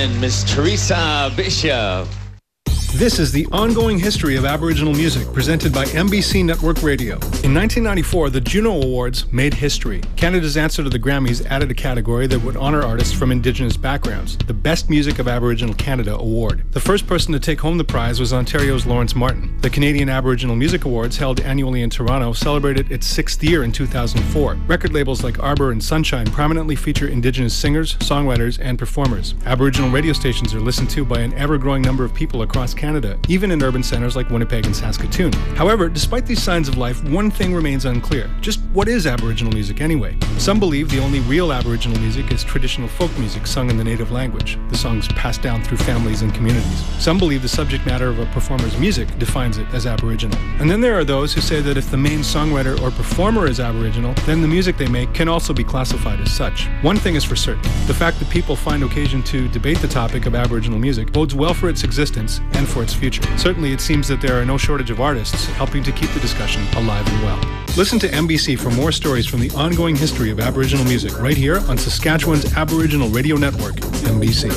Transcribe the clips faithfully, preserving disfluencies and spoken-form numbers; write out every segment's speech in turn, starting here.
And Miss Teresa Bishop. This is the ongoing history of Aboriginal music, presented by M B C Network Radio. In nineteen ninety-four, the Juno Awards made history. Canada's answer to the Grammys added a category that would honor artists from Indigenous backgrounds, the Best Music of Aboriginal Canada Award. The first person to take home the prize was Ontario's Lawrence Martin. The Canadian Aboriginal Music Awards, held annually in Toronto, celebrated its sixth year in two thousand four. Record labels like Arbor and Sunshine prominently feature Indigenous singers, songwriters, and performers. Aboriginal radio stations are listened to by an ever-growing number of people across Canada, even in urban centers like Winnipeg and Saskatoon. However, despite these signs of life, one thing remains unclear. Just what is Aboriginal music anyway? Some believe the only real Aboriginal music is traditional folk music sung in the native language, the songs passed down through families and communities. Some believe the subject matter of a performer's music defines it as Aboriginal. And then there are those who say that if the main songwriter or performer is Aboriginal, then the music they make can also be classified as such. One thing is for certain: the fact that people find occasion to debate the topic of Aboriginal music bodes well for its existence and for its future. Certainly, it seems that there are no shortage of artists helping to keep the discussion alive and well. Listen to M B C for more stories from the ongoing history of Aboriginal music right here on Saskatchewan's Aboriginal Radio Network, M B C.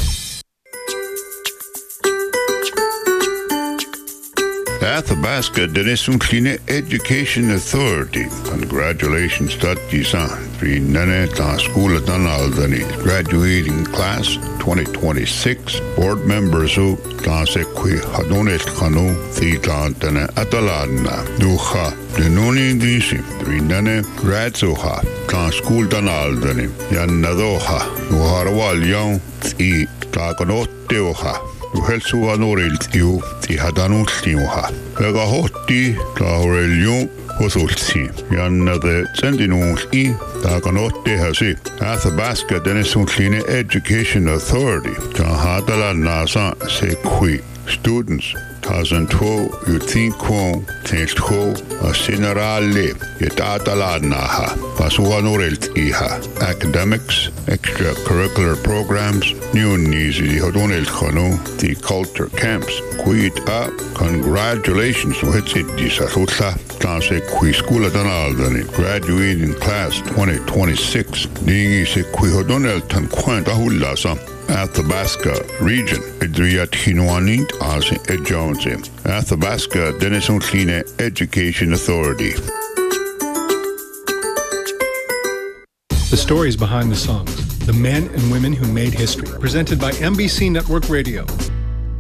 Athabasca Denisunklina Education Authority. Congratulations to Tisan. Three Nene Ta School at Aldani. Graduating class twenty twenty-six. Board members who Tansekwi Hadonet Kanu Thitan Tana Atalana. Duha Denuni Disi. Three Nene Gradzuha. Ta School Dan Aldani. Yanadoha. Nuharwal Young Thi Takanoteoha. Uhelsuha noriltiu ti hadanultiuha. Ega hotti taureliu hosulti. Janna de sendinulti takanotehasi. Athabasca Denisunklina Education Authority. Tahadala nasa sekwi. Students Tazantwo Utinko Testho Asinarale Yetatalanaha Pasuanoreltiha. Academics, extracurricular programs, new nizi Hodonel Khano, the culture camps. Quit up, congratulations with it disatutla. Tase Qui School Danaldani, graduating class twenty twenty-six. Ningi se Qui Hodonel Tanquanta Hulasa. Athabasca region, Idriat Hinoanit as Ejonse. Athabasca Denisunklina Education Authority. The stories behind the songs, the men and women who made history, presented by M B C Network Radio.